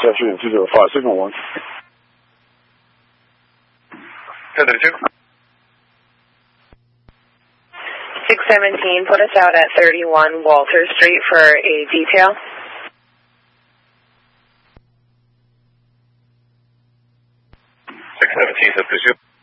Session 205, signal 1. 1032. 617, put us out at 31 Walter Street for a detail. 617, to pursue.